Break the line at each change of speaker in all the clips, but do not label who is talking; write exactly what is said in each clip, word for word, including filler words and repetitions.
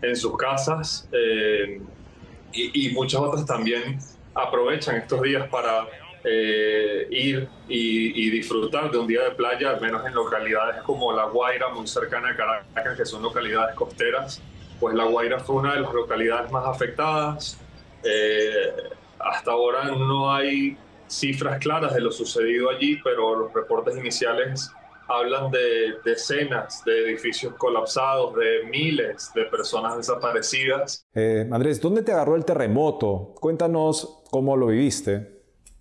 en sus casas, eh, y, y muchas otras también aprovechan estos días para eh, ir y, y disfrutar de un día de playa, al menos en localidades como La Guaira, muy cercana a Caracas, que son localidades costeras. Pues La Guaira fue una de las localidades más afectadas. Eh, Hasta ahora no hay cifras claras de lo sucedido allí, pero los reportes iniciales hablan de decenas de edificios colapsados, de miles de personas desaparecidas.
Eh, Andrés, ¿dónde te agarró el terremoto? Cuéntanos cómo lo viviste.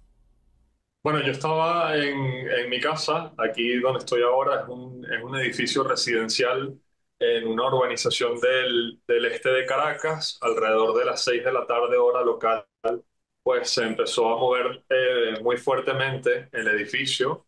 Bueno, yo estaba en, en mi casa, aquí donde estoy ahora, es un, es un edificio residencial en una urbanización del, del este de Caracas, alrededor de las seis de la tarde hora local, pues se empezó a mover eh, muy fuertemente el edificio.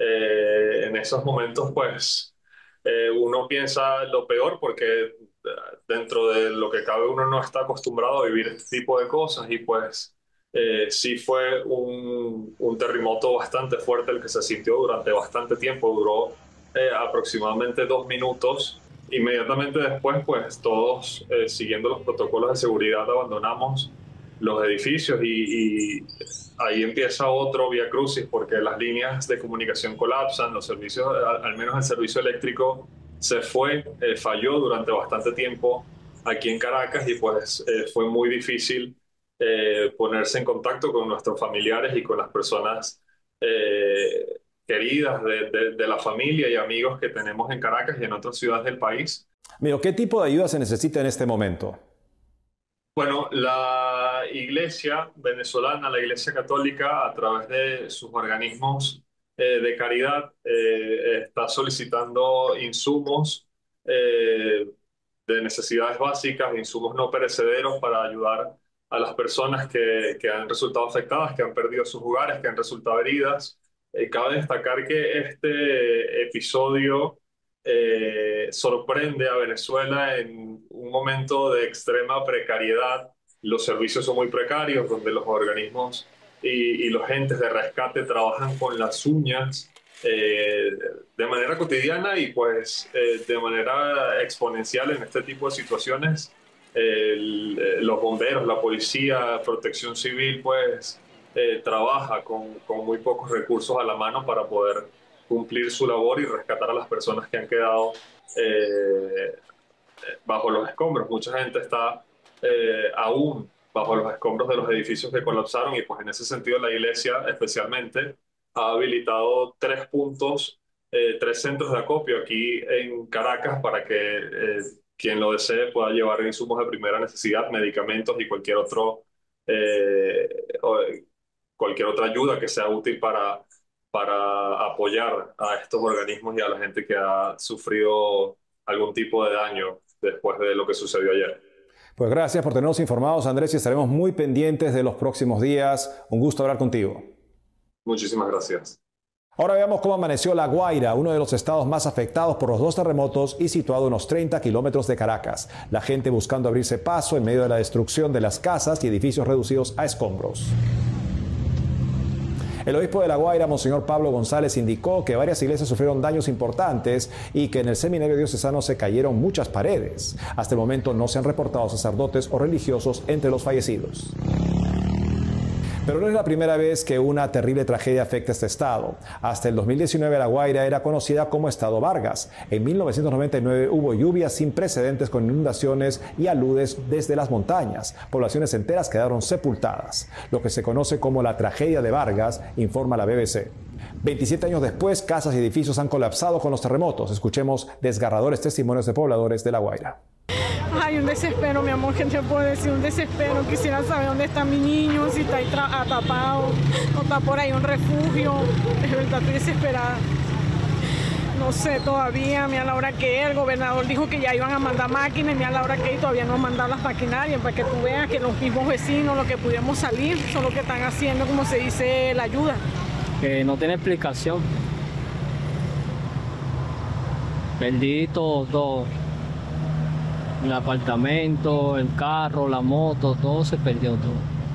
Eh, en esos momentos, pues eh, uno piensa lo peor porque eh, dentro de lo que cabe uno no está acostumbrado a vivir este tipo de cosas y pues eh, sí fue un, un terremoto bastante fuerte el que se sintió durante bastante tiempo, duró eh, aproximadamente dos minutos. Inmediatamente después, pues todos eh, siguiendo los protocolos de seguridad abandonamos los edificios y, y ahí empieza otro vía crucis porque las líneas de comunicación colapsan, los servicios, al, al menos el servicio eléctrico se fue, eh, falló durante bastante tiempo aquí en Caracas y pues eh, fue muy difícil eh, ponerse en contacto con nuestros familiares y con las personas eh, queridas de, de, de la familia y amigos que tenemos en Caracas y en otras ciudades del país.
Amigo, ¿qué tipo de ayuda se necesita en este momento?
Bueno, la Iglesia venezolana, la Iglesia Católica, a través de sus organismos eh, de caridad, eh, está solicitando insumos eh, de necesidades básicas, insumos no perecederos para ayudar a las personas que, que han resultado afectadas, que han perdido sus hogares, que han resultado heridas. Eh, cabe destacar que este episodio eh, sorprende a Venezuela en un momento de extrema precariedad. Los servicios son muy precarios, donde los organismos y, y los entes de rescate trabajan con las uñas eh, de manera cotidiana y pues eh, de manera exponencial en este tipo de situaciones. El, eh, los bomberos, la policía, protección civil, pues eh, trabaja con, con muy pocos recursos a la mano para poder cumplir su labor y rescatar a las personas que han quedado eh, bajo los escombros. Mucha gente está eh, aún bajo los escombros de los edificios que colapsaron y pues en ese sentido la iglesia especialmente ha habilitado tres puntos, eh, tres centros de acopio aquí en Caracas para que eh, quien lo desee pueda llevar insumos de primera necesidad, medicamentos y cualquier otro eh, cualquier otra ayuda que sea útil para, para apoyar a estos organismos y a la gente que ha sufrido algún tipo de daño después de lo que sucedió ayer.
Pues gracias por tenernos informados, Andrés, y estaremos muy pendientes de los próximos días. Un gusto hablar contigo.
Muchísimas gracias.
Ahora veamos cómo amaneció La Guaira, uno de los estados más afectados por los dos terremotos y situado a unos treinta kilómetros de Caracas. La gente buscando abrirse paso en medio de la destrucción de las casas y edificios reducidos a escombros. El obispo de La Guaira, Monseñor Pablo González, indicó que varias iglesias sufrieron daños importantes y que en el seminario diocesano se cayeron muchas paredes. Hasta el momento no se han reportado sacerdotes o religiosos entre los fallecidos. Pero no es la primera vez que una terrible tragedia afecta a este estado. Hasta el dos mil diecinueve La Guaira era conocida como Estado Vargas. En mil novecientos noventa y nueve hubo lluvias sin precedentes con inundaciones y aludes desde las montañas. Poblaciones enteras quedaron sepultadas. Lo que se conoce como la tragedia de Vargas, informa la B B C. veintisiete años después, casas y edificios han colapsado con los terremotos. Escuchemos desgarradores testimonios de pobladores de La Guaira.
Hay un desespero, mi amor, ¿qué te puedo decir? Un desespero. Quisiera saber dónde está mi niño, si está ahí atrapado, no está por ahí un refugio. De verdad, estoy desesperada. No sé todavía, mira la hora que el gobernador dijo que ya iban a mandar máquinas, mira la hora que todavía no han mandado las maquinarias para que tú veas que los mismos vecinos, los que pudimos salir, son los que están haciendo, como se dice, la ayuda.
Que no tiene explicación. Perdí todo, todo. El apartamento, el carro, la moto, todo se perdió, todo.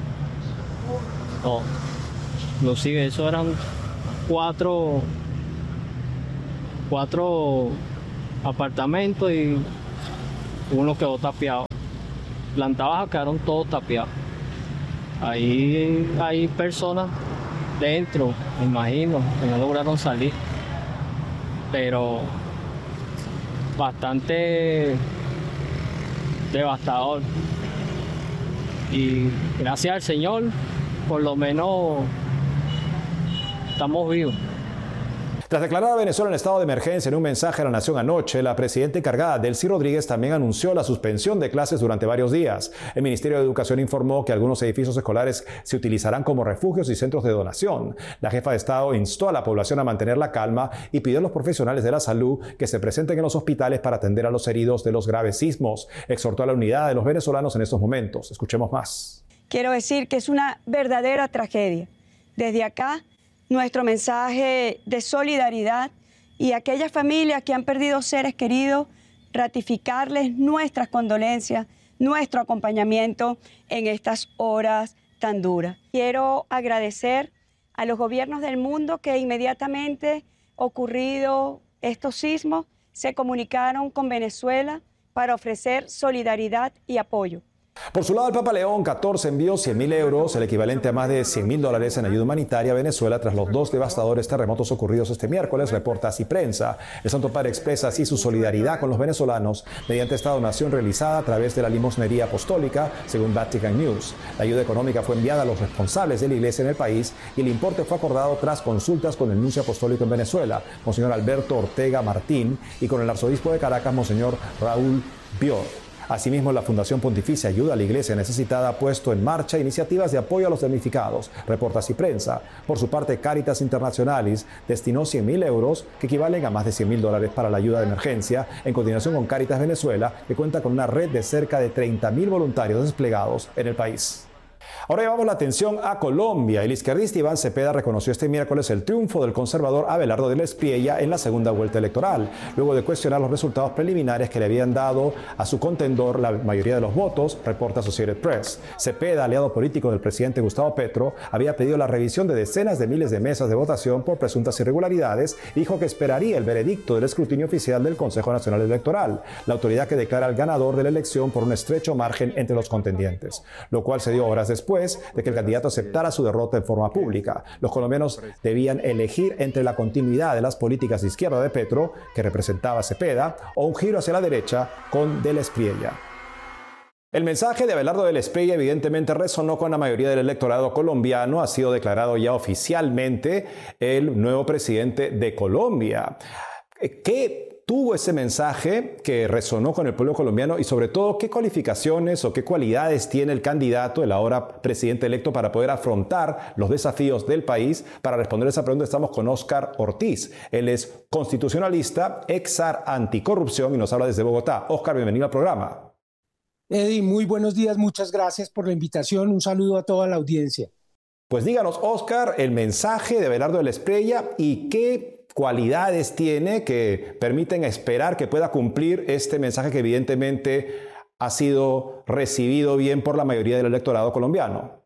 Todo. Inclusive eso eran cuatro, cuatro apartamentos y uno quedó tapiado. Planta baja quedaron todos tapiados. Ahí hay personas dentro, me imagino, que no lograron salir. Pero bastante devastador. Y gracias al Señor, por lo menos estamos vivos.
Tras declarar a Venezuela en estado de emergencia en un mensaje a la nación anoche, la presidenta encargada, Delcy Rodríguez, también anunció la suspensión de clases durante varios días. El Ministerio de Educación informó que algunos edificios escolares se utilizarán como refugios y centros de donación. La jefa de Estado instó a la población a mantener la calma y pidió a los profesionales de la salud que se presenten en los hospitales para atender a los heridos de los graves sismos. Exhortó a la unidad de los venezolanos en estos momentos. Escuchemos más.
Quiero decir que es una verdadera tragedia. Desde acá, nuestro mensaje de solidaridad y a aquellas familias que han perdido seres queridos, ratificarles nuestras condolencias, nuestro acompañamiento en estas horas tan duras. Quiero agradecer a los gobiernos del mundo que inmediatamente ocurrido estos sismos se comunicaron con Venezuela para ofrecer solidaridad y apoyo.
Por su lado, el Papa León catorce envió cien mil euros, el equivalente a más de cien mil dólares en ayuda humanitaria a Venezuela tras los dos devastadores terremotos ocurridos este miércoles, reporta Así Prensa. El Santo Padre expresa así su solidaridad con los venezolanos mediante esta donación realizada a través de la limosnería apostólica, según Vatican News. La ayuda económica fue enviada a los responsables de la iglesia en el país y el importe fue acordado tras consultas con el nuncio apostólico en Venezuela, Monseñor Alberto Ortega Martín, y con el arzobispo de Caracas, Monseñor Raúl Bior. Asimismo, la Fundación Pontificia Ayuda a la Iglesia Necesitada ha puesto en marcha iniciativas de apoyo a los damnificados, reporta Así Prensa. Por su parte, Caritas Internationalis destinó cien mil euros, que equivalen a más de cien mil dólares para la ayuda de emergencia, en coordinación con Caritas Venezuela, que cuenta con una red de cerca de treinta mil voluntarios desplegados en el país. Ahora llevamos la atención a Colombia. El izquierdista Iván Cepeda reconoció este miércoles el triunfo del conservador Abelardo de la Espriella en la segunda vuelta electoral, luego de cuestionar los resultados preliminares que le habían dado a su contendor la mayoría de los votos, reporta Associated Press. Cepeda, aliado político del presidente Gustavo Petro, había pedido la revisión de decenas de miles de mesas de votación por presuntas irregularidades y dijo que esperaría el veredicto del escrutinio oficial del Consejo Nacional Electoral, la autoridad que declara al ganador de la elección por un estrecho margen entre los contendientes, lo cual se dio horas después de que el candidato aceptara su derrota en forma pública. Los colombianos debían elegir entre la continuidad de las políticas de izquierda de Petro, que representaba a Cepeda, o un giro hacia la derecha con de la Espriella. El mensaje de Abelardo de la Espriella evidentemente resonó con la mayoría del electorado colombiano. Ha sido declarado ya oficialmente el nuevo presidente de Colombia. ¿Qué tuvo ese mensaje que resonó con el pueblo colombiano y sobre todo qué cualificaciones o qué cualidades tiene el candidato, el ahora presidente electo, para poder afrontar los desafíos del país? Para responder a esa pregunta estamos con Óscar Ortiz. Él es constitucionalista, ex-zar anticorrupción y nos habla desde Bogotá. Óscar, bienvenido al programa.
Eddie, muy buenos días, muchas gracias por la invitación. Un saludo a toda la audiencia.
Pues díganos, Óscar, el mensaje de Abelardo de la Espriella y qué cualidades tiene que permiten esperar que pueda cumplir este mensaje que evidentemente ha sido recibido bien por la mayoría del electorado colombiano.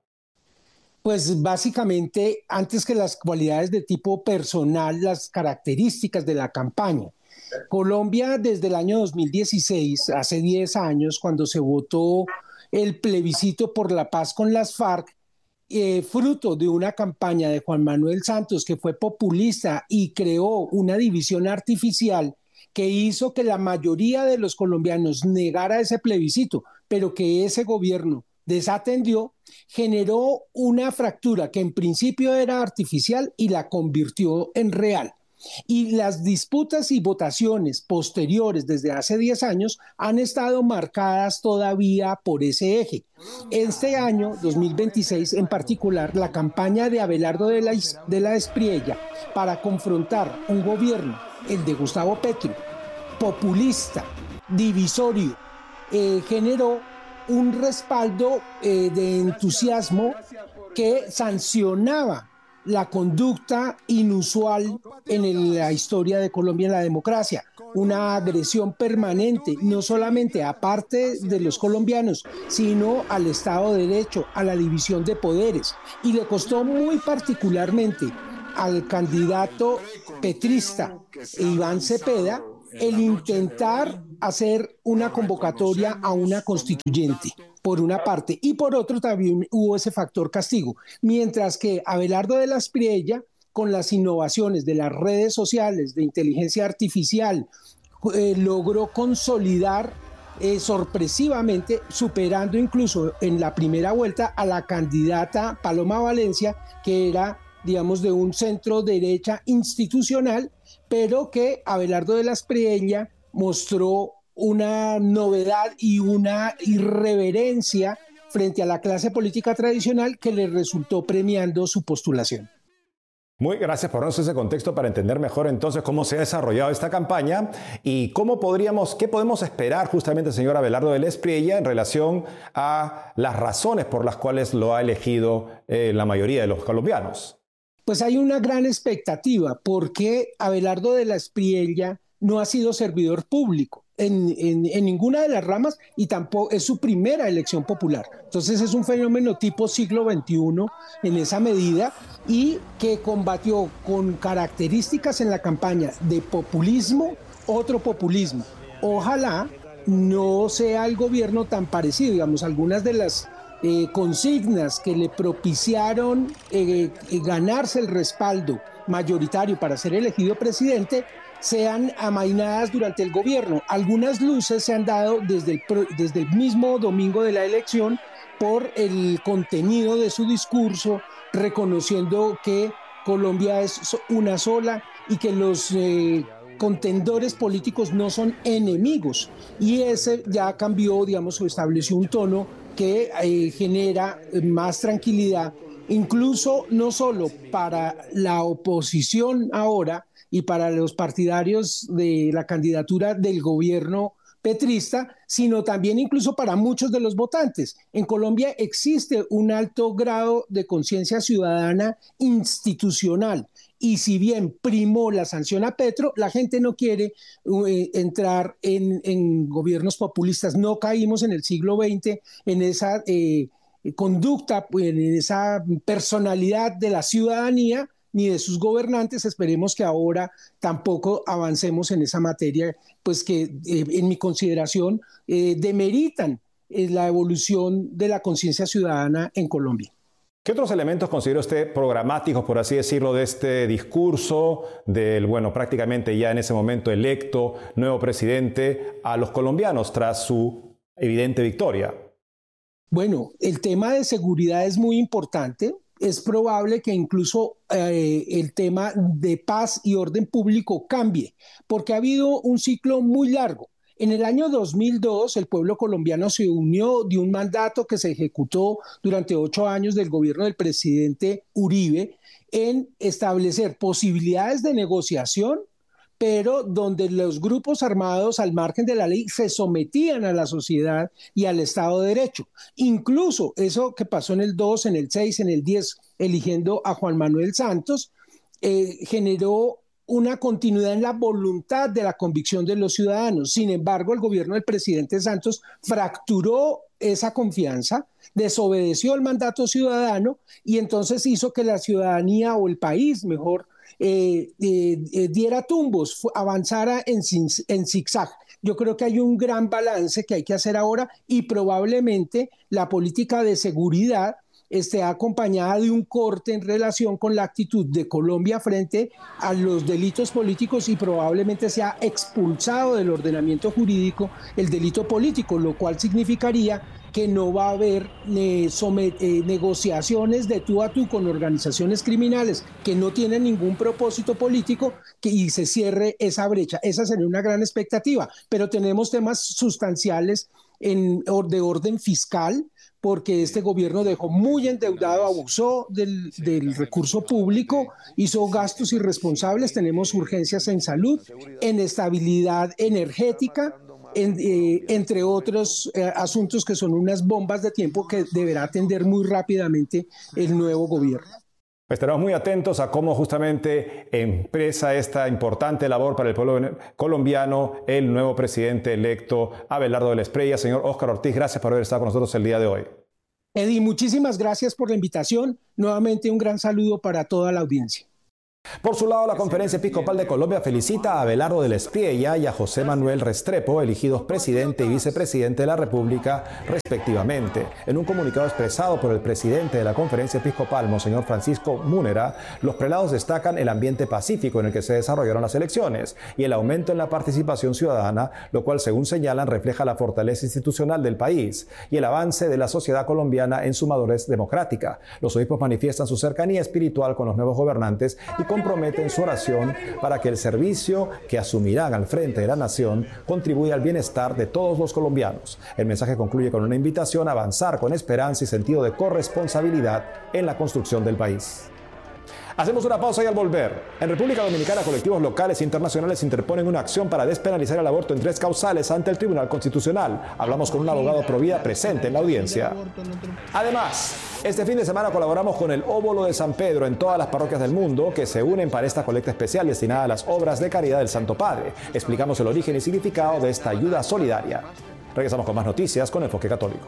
Pues básicamente, antes que las cualidades de tipo personal, las características de la campaña. Colombia desde el año dos mil dieciséis, hace diez años, cuando se votó el plebiscito por la paz con las FARC, Eh, fruto de una campaña de Juan Manuel Santos que fue populista y creó una división artificial que hizo que la mayoría de los colombianos negara ese plebiscito, pero que ese gobierno desatendió, generó una fractura que en principio era artificial y la convirtió en real. Y las disputas y votaciones posteriores desde hace diez años han estado marcadas todavía por ese eje. Este año, dos mil veintiséis, en particular, la campaña de Abelardo de la, de la Espriella para confrontar un gobierno, el de Gustavo Petro, populista, divisorio, eh, generó un respaldo eh, de entusiasmo que sancionaba la conducta inusual en la historia de Colombia en la democracia, una agresión permanente, no solamente a parte de los colombianos, sino al Estado de Derecho, a la división de poderes, y le costó muy particularmente al candidato petrista Iván Cepeda el intentar hacer una convocatoria a una constituyente, por una parte, y por otro también hubo ese factor castigo, mientras que Abelardo de la Espriella, con las innovaciones de las redes sociales, de inteligencia artificial, eh, logró consolidar eh, sorpresivamente, superando incluso en la primera vuelta a la candidata Paloma Valencia, que era, digamos, de un centro derecha institucional, pero que Abelardo de la Espriella mostró una novedad y una irreverencia frente a la clase política tradicional que le resultó premiando su postulación.
Muy gracias por darnos ese contexto para entender mejor entonces cómo se ha desarrollado esta campaña y cómo podríamos, qué podemos esperar justamente, señor Abelardo de la Espriella, en relación a las razones por las cuales lo ha elegido eh, la mayoría de los colombianos.
Pues hay una gran expectativa porque Abelardo de la Espriella no ha sido servidor público en, en, en ninguna de las ramas y tampoco es su primera elección popular. Entonces es un fenómeno tipo siglo veintiuno en esa medida y que combatió con características en la campaña de populismo, otro populismo. Ojalá no sea el gobierno tan parecido, digamos, algunas de las eh, consignas que le propiciaron eh, eh, ganarse el respaldo mayoritario para ser elegido presidente sean amainadas durante el gobierno. Algunas luces se han dado desde el, desde el mismo domingo de la elección por el contenido de su discurso, reconociendo que Colombia es una sola y que los eh, contendores políticos no son enemigos. Y ese ya cambió, digamos, o estableció un tono que eh, genera más tranquilidad, incluso no solo para la oposición ahora, y para los partidarios de la candidatura del gobierno petrista, sino también incluso para muchos de los votantes. En Colombia existe un alto grado de conciencia ciudadana institucional y si bien primó la sanción a Petro, la gente no quiere eh, entrar en, en gobiernos populistas. No caímos en el siglo veinte en esa eh, conducta, en esa personalidad de la ciudadanía ni de sus gobernantes. Esperemos que ahora tampoco avancemos en esa materia, pues que eh, en mi consideración eh, demeritan eh, la evolución de la conciencia ciudadana en Colombia.
¿Qué otros elementos considera usted programáticos, por así decirlo, de este discurso del, bueno, prácticamente ya en ese momento electo nuevo presidente a los colombianos tras su evidente victoria?
Bueno, el tema de seguridad es muy importante. Es probable que incluso eh, el tema de paz y orden público cambie, porque ha habido un ciclo muy largo. En el año dos mil dos, el pueblo colombiano se unió de un mandato que se ejecutó durante ocho años del gobierno del presidente Uribe en establecer posibilidades de negociación, pero donde los grupos armados al margen de la ley se sometían a la sociedad y al Estado de Derecho. Incluso eso que pasó en el dos, en el seis, en el diez, eligiendo a Juan Manuel Santos, eh, generó una continuidad en la voluntad de la convicción de los ciudadanos. Sin embargo, el gobierno del presidente Santos fracturó esa confianza, desobedeció el mandato ciudadano y entonces hizo que la ciudadanía o el país, mejor, Eh, eh, eh, diera tumbos, avanzara en, en zigzag. Yo creo que hay un gran balance que hay que hacer ahora y probablemente la política de seguridad esté acompañada de un corte en relación con la actitud de Colombia frente a los delitos políticos y probablemente se ha expulsado del ordenamiento jurídico el delito político, lo cual significaría que no va a haber eh, somet, eh, negociaciones de tú a tú con organizaciones criminales que no tienen ningún propósito político que, y se cierre esa brecha. Esa sería una gran expectativa, pero tenemos temas sustanciales en, de orden fiscal, porque este gobierno dejó muy endeudado, abusó del, del recurso público, hizo gastos irresponsables, tenemos urgencias en salud, en estabilidad energética, En, eh, entre otros eh, asuntos que son unas bombas de tiempo que deberá atender muy rápidamente el nuevo gobierno.
Estaremos muy atentos a cómo justamente empresa esta importante labor para el pueblo colombiano el nuevo presidente electo Abelardo de la Espriella. Señor Óscar Ortiz, gracias por haber estado con nosotros el día de hoy.
Eddie, muchísimas gracias por la invitación. Nuevamente un gran saludo para toda la audiencia.
Por su lado, la Conferencia Episcopal de Colombia felicita a Abelardo del Espriella y a José Manuel Restrepo, elegidos presidente y vicepresidente de la República, respectivamente. En un comunicado expresado por el presidente de la Conferencia Episcopal, Monseñor Francisco Múnera, los prelados destacan el ambiente pacífico en el que se desarrollaron las elecciones y el aumento en la participación ciudadana, lo cual, según señalan, refleja la fortaleza institucional del país y el avance de la sociedad colombiana en su madurez democrática. Los obispos manifiestan su cercanía espiritual con los nuevos gobernantes y comprometen su oración para que el servicio que asumirán al frente de la nación contribuya al bienestar de todos los colombianos. El mensaje concluye con una invitación a avanzar con esperanza y sentido de corresponsabilidad en la construcción del país. Hacemos una pausa y al volver, en República Dominicana, colectivos locales e internacionales interponen una acción para despenalizar el aborto en tres causales ante el Tribunal Constitucional. Hablamos con un abogado pro vida presente en la audiencia. Además, este fin de semana colaboramos con el Óbolo de San Pedro en todas las parroquias del mundo que se unen para esta colecta especial destinada a las obras de caridad del Santo Padre. Explicamos el origen y significado de esta ayuda solidaria. Regresamos con más noticias con Enfoque Católico.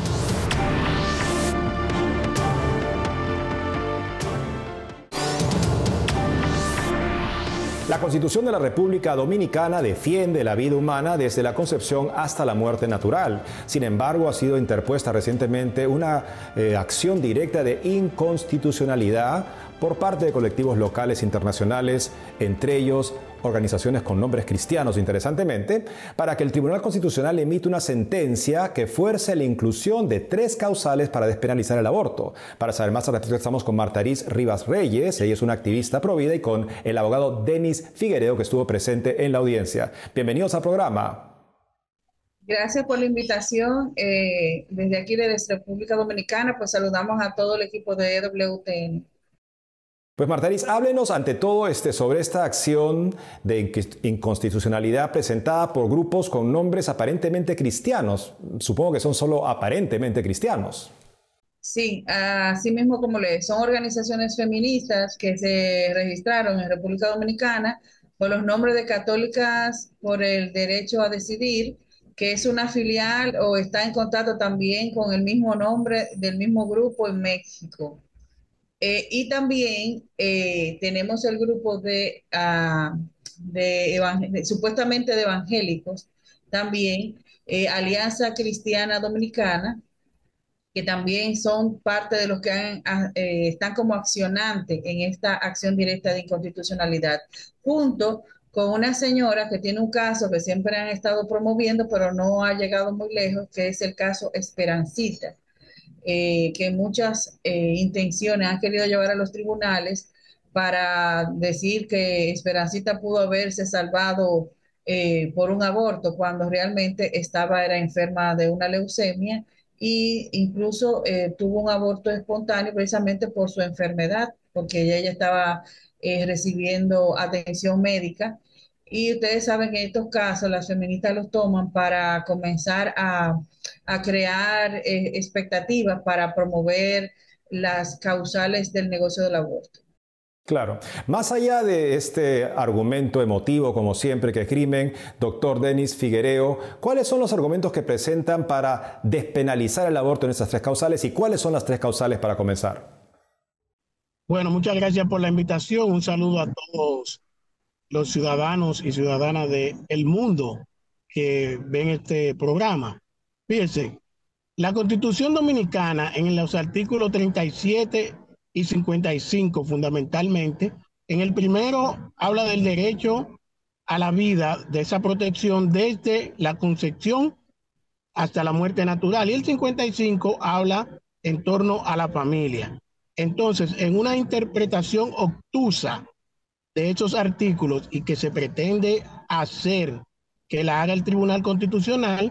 La Constitución de la República Dominicana defiende la vida humana desde la concepción hasta la muerte natural. Sin embargo, ha sido interpuesta recientemente una eh, acción directa de inconstitucionalidad por parte de colectivos locales e internacionales, entre ellos organizaciones con nombres cristianos, interesantemente, para que el Tribunal Constitucional emita una sentencia que fuerce la inclusión de tres causales para despenalizar el aborto. Para saber más al respecto, estamos con Martaris Rivas Reyes, ella es una activista pro vida, y con el abogado Denis Figuereo, que estuvo presente en la audiencia. Bienvenidos al programa.
Gracias por la invitación. Eh, desde aquí, desde República Dominicana, pues saludamos a todo el equipo de E W T N.
Pues Martaris, háblenos ante todo este, sobre esta acción de inconstitucionalidad presentada por grupos con nombres aparentemente cristianos. Supongo que son solo aparentemente cristianos.
Sí, así mismo como le son organizaciones feministas que se registraron en República Dominicana con los nombres de Católicas por el Derecho a Decidir, que es una filial o está en contacto también con el mismo nombre del mismo grupo en México. Eh, y también eh, tenemos el grupo de, uh, de, de supuestamente de evangélicos, también eh, Alianza Cristiana Dominicana, que también son parte de los que han, eh, están como accionantes en esta acción directa de inconstitucionalidad, junto con una señora que tiene un caso que siempre han estado promoviendo, pero no ha llegado muy lejos, que es el caso Esperancita. Eh, que muchas eh, intenciones han querido llevar a los tribunales para decir que Esperancita pudo haberse salvado eh, por un aborto cuando realmente estaba era enferma de una leucemia e incluso eh, tuvo un aborto espontáneo precisamente por su enfermedad, porque ella, ella estaba eh, recibiendo atención médica. Y ustedes saben que en estos casos las feministas los toman para comenzar a, a crear eh, expectativas para promover las causales del negocio del aborto.
Claro. Más allá de este argumento emotivo, como siempre, que crimen, doctor Denis Figuereo, ¿cuáles son los argumentos que presentan para despenalizar el aborto en estas tres causales y cuáles son las tres causales para comenzar?
Bueno, muchas gracias por la invitación. Un saludo a todos los ciudadanos y ciudadanas del mundo que ven este programa. Fíjense, la Constitución Dominicana en los artículos treinta y siete y cincuenta y cinco fundamentalmente, en el primero habla del derecho a la vida, de esa protección desde la concepción hasta la muerte natural, y el cincuenta y cinco habla en torno a la familia. Entonces, en una interpretación obtusa de esos artículos y que se pretende hacer que la haga el Tribunal Constitucional,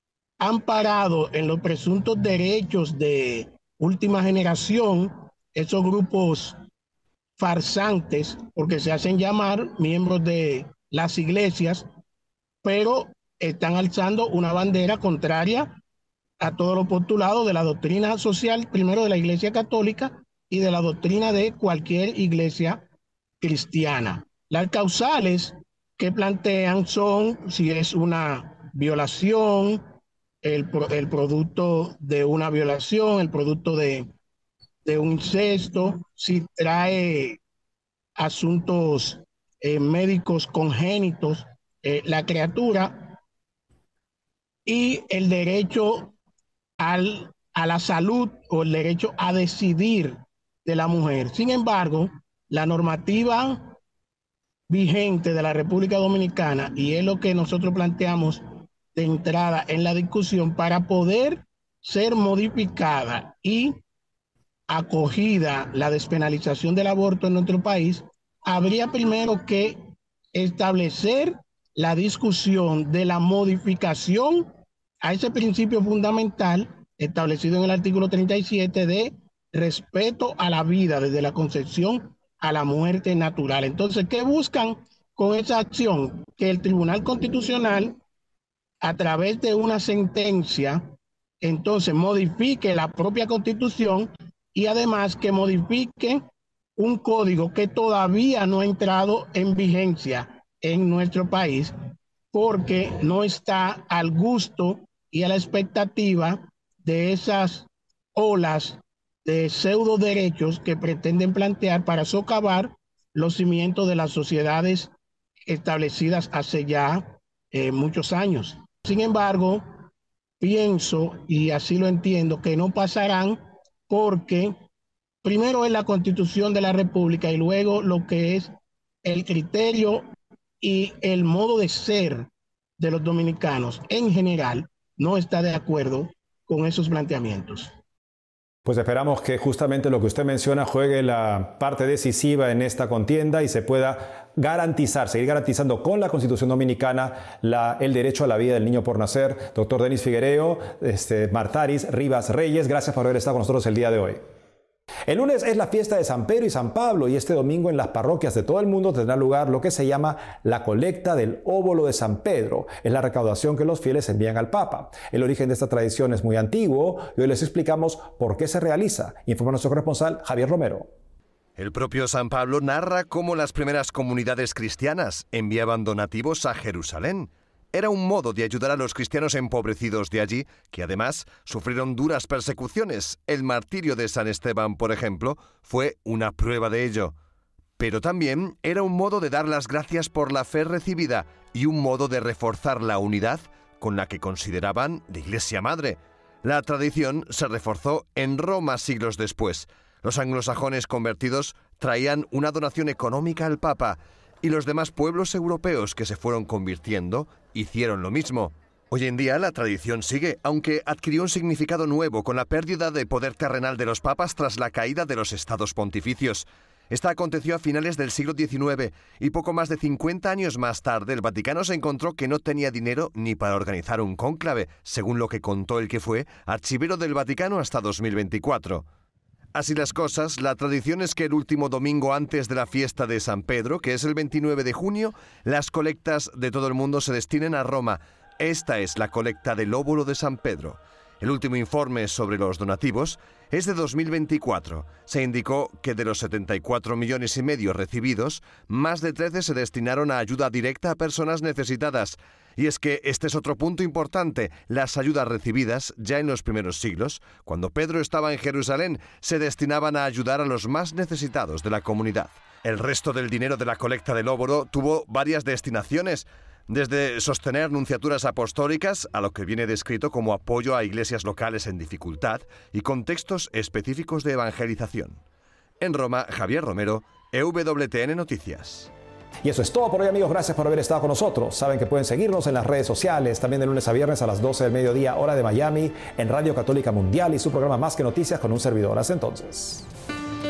amparado en los presuntos derechos de última generación, esos grupos farsantes, porque se hacen llamar miembros de las iglesias, pero están alzando una bandera contraria a todos los postulados de la doctrina social, primero de la Iglesia Católica y de la doctrina de cualquier iglesia cristiana. Las causales que plantean son si es una violación, el, el producto de una violación, el producto de, de un incesto, si trae asuntos eh, médicos congénitos, eh, la criatura, y el derecho al, a la salud o el derecho a decidir de la mujer. Sin embargo, la normativa vigente de la República Dominicana, y es lo que nosotros planteamos de entrada en la discusión, para poder ser modificada y acogida la despenalización del aborto en nuestro país, habría primero que establecer la discusión de la modificación a ese principio fundamental establecido en el artículo treinta y siete de respeto a la vida desde la concepción a la muerte natural. Entonces, ¿qué buscan con esa acción? Que el Tribunal Constitucional, a través de una sentencia, entonces modifique la propia Constitución y además que modifique un código que todavía no ha entrado en vigencia en nuestro país porque no está al gusto y a la expectativa de esas olas de pseudo derechos que pretenden plantear para socavar los cimientos de las sociedades establecidas hace ya eh, muchos años. Sin embargo, pienso, y así lo entiendo, que no pasarán porque primero es la Constitución de la República y luego lo que es el criterio y el modo de ser de los dominicanos en general no está de acuerdo con esos planteamientos.
Pues esperamos que justamente lo que usted menciona juegue la parte decisiva en esta contienda y se pueda garantizar, seguir garantizando con la Constitución Dominicana la, el derecho a la vida del niño por nacer. Doctor Denis Figuereo, este, Martaris Rivas Reyes, gracias por haber estado con nosotros el día de hoy. El lunes es la fiesta de San Pedro y San Pablo y este domingo en las parroquias de todo el mundo tendrá lugar lo que se llama la colecta del óvulo de San Pedro. Es la recaudación que los fieles envían al Papa. El origen de esta tradición es muy antiguo y hoy les explicamos por qué se realiza. Informa nuestro corresponsal Javier Romero.
El propio San Pablo narra cómo las primeras comunidades cristianas enviaban donativos a Jerusalén. Era un modo de ayudar a los cristianos empobrecidos de allí, que además sufrieron duras persecuciones. El martirio de San Esteban, por ejemplo, fue una prueba de ello. Pero también era un modo de dar las gracias por la fe recibida y un modo de reforzar la unidad con la que consideraban la Iglesia Madre. La tradición se reforzó en Roma siglos después. Los anglosajones convertidos traían una donación económica al Papa, y los demás pueblos europeos que se fueron convirtiendo hicieron lo mismo. Hoy en día la tradición sigue, aunque adquirió un significado nuevo con la pérdida de poder terrenal de los papas tras la caída de los estados pontificios. Esta aconteció a finales del siglo diecinueve y poco más de cincuenta años más tarde el Vaticano se encontró que no tenía dinero ni para organizar un cónclave, según lo que contó el que fue archivero del Vaticano hasta dos mil veinticuatro. Así las cosas, la tradición es que el último domingo antes de la fiesta de San Pedro, que es el veintinueve de junio, las colectas de todo el mundo se destinen a Roma. Esta es la colecta del óvulo de San Pedro. El último informe sobre los donativos es de dos mil veinticuatro. Se indicó que de los setenta y cuatro millones y medio recibidos, más de trece se destinaron a ayuda directa a personas necesitadas. Y es que este es otro punto importante. Las ayudas recibidas ya en los primeros siglos, cuando Pedro estaba en Jerusalén, se destinaban a ayudar a los más necesitados de la comunidad. El resto del dinero de la colecta del óvulo tuvo varias destinaciones, desde sostener nunciaturas apostólicas a lo que viene descrito como apoyo a iglesias locales en dificultad y contextos específicos de evangelización. En Roma, Javier Romero, E W T N Noticias.
Y eso es todo por hoy, amigos. Gracias por haber estado con nosotros. Saben que pueden seguirnos en las redes sociales, también de lunes a viernes a las doce del mediodía, hora de Miami, en Radio Católica Mundial y su programa Más que Noticias con un servidor. Hasta entonces.